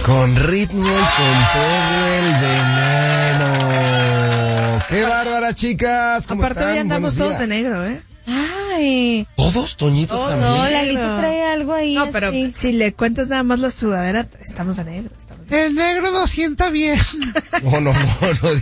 Con ritmo y con todo el veneno. ¡Qué bárbara, chicas! ¿Cómo Aparte están? hoy andamos Buenos todos días. de negro, ¿eh? Ay. ¿Todos? ¿Toñito Todos. también? No, Lalito trae algo ahí. No, pero así. si le cuentas nada más la sudadera, estamos de negro. El negro no sienta bien. No